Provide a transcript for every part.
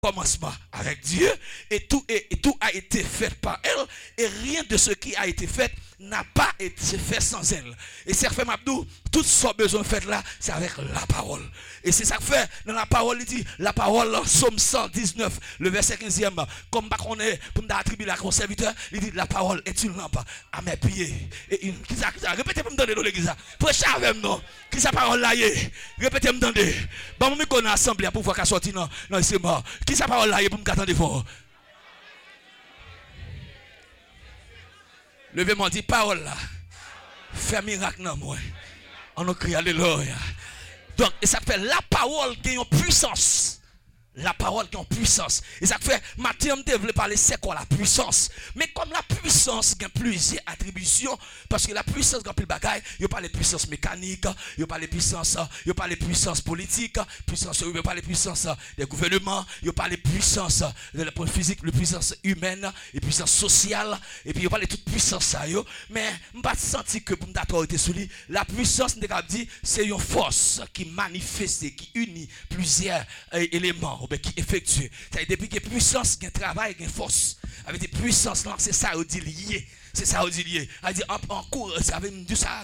commencement avec Dieu et tout a été fait par elle et rien de ce qui a été fait n'a pas été fait sans elle. Et c'est fait Mabdou, tout ce besoin fait là, c'est avec la parole. Et c'est ça que fait dans la parole, il dit la parole, Somme 119, le verset 15e, comme on est pour m'attribuer la serviteur, il dit la parole est une lampe à mes pieds. Et une, qui ça, répétez pour me donner dans l'église. Prêchez avec nous, qui sa parole là, répétez me donner. Bon, me connaît assemblée pour voir qu'à sortir non, c'est mort. Qui sa parole là, pour me attendre fort. Levez-moi, dit parole là. Fais miracle dans moi. On a crié alléluia. Donc, et ça fait la parole qui a une puissance. La parole qui a une puissance. Et ça fait, Matthieu me voulait parler, c'est quoi la puissance? Mais comme la puissance a plusieurs attributions, parce que la puissance a plus de bagaille, il n'y a pas les puissances mécaniques, il n'y a pas les puissances, politiques, il n'y a pas les puissances des gouvernements, il n'y a pas les puissances de la physique, les puissances humaines, les puissances sociales, et puis il n'y a pas les toutes puissances. Mais je ne pas sentir que pour m'autorité sur lui, la puissance, c'est une force qui manifeste, qui unit plusieurs éléments. Qui effectue. Depuis que puissance, il y a travail, il y a force. Avec des puissances, c'est ça au dit lié. C'est ça au dit lié. Elle dit en cours, ça veut dire ça,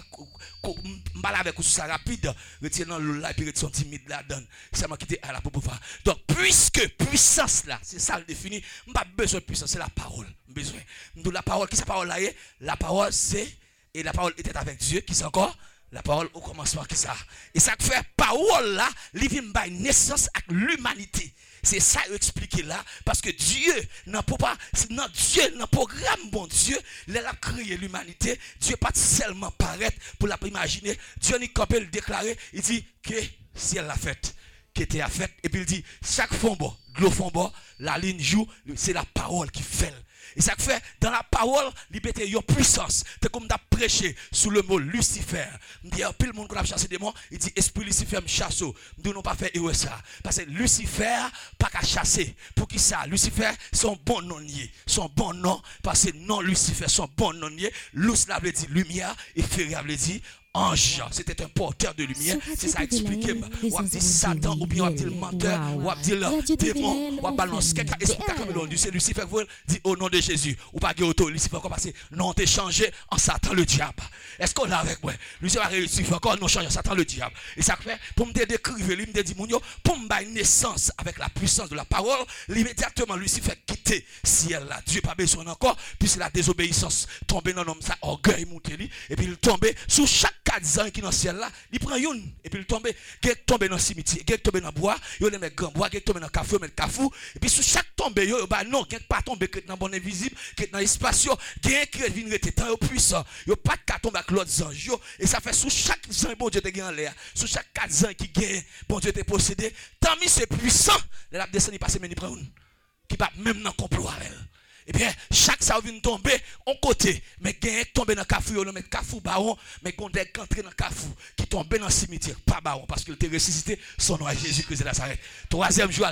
avec ça rapide, retenant le là, puis retenant timide là donne. Ça m'a quitté à la pour pouvoir. Donc, puisque puissance là, c'est ça le définit, je n'ai pas besoin de puissance, c'est la parole. Besoin. Donc, la parole, qui c'est la parole là? La parole, c'est, et la parole était avec Dieu, qui c'est encore? La parole au commencement qui ça. Et ça fait parole là, il vient by naissance avec l'humanité. C'est ça expliqué là parce que Dieu n'a pas Dieu n'a programme bon Dieu, il a créé l'humanité, Dieu pas seulement paraître pour la imaginer, Dieu n'y campé le déclarer, il dit que si elle l'a fait, qui était à fait et puis il dit chaque fombo, de l'eau fombo, la ligne joue, c'est la parole qui fait. Et ça fait, dans la parole, liberté, une puissance. C'est comme d'as prêché sous le mot Lucifer. Il dit, puis le monde qu'on a chassé des démons, il dit, esprit Lucifer me chasse. Nous n'avons pas fait ça. Parce que Lucifer, pas qu'à chasser. Pour qui ça? Lucifer, son bon nom lié. Son bon nom, parce que non Lucifer, son bon nom lié. Luz la veut dire lumière, et Féria veut dire ange, c'était un porteur de lumière. C'est ça expliqué. On dit Satan, ou bien on dit le menteur, ou on dit le démon, ou on balance quelqu'un. C'est Lucifer qui dit au nom de Jésus. Ou pas auto, Lucifer encore passé. Non, t'es changé en Satan le diable. Est-ce qu'on a avec moi? Lucifer a réussi encore non changé en Satan le diable. Et ça fait, pour me décrire, il me dit, pour me donner naissance avec la puissance de la parole, immédiatement Lucifer quitté ciel là. Dieu pas besoin encore, puisque la désobéissance tombée dans l'homme, ça orgueil monté lui, et puis il tombait sous chaque 4 ans qui dans le ciel là, il prend une et puis il tombe, il tombe dans le cimetière, il tombe dans le bois, il met grand bois, il tombe dans le café, il met le cafou, et puis sous chaque tombe, bah non, il pas tomber dans le bon invisible, qui est dans l'espace, il qui vient rester tant puissant, il pas de tomber avec l'autre ange, et ça fait sous chaque ans, bon Dieu te gagne en l'air, sous chaque 4 ans qui gagne, bon Dieu te possédé, tant mieux c'est puissant, la descend, il passe, mais il prend une, qui va même dans le complot avec elle. Eh bien, chaque ça vient tomber en côté, mais gagne tomber dans le cafou, mais cafou baron, mais qu'on est entré dans le cafou, qui tombe dans le cimetière, pas baron, parce qu'il était ressuscité, son nom est Jésus-Christ de Nazareth. Troisième jour,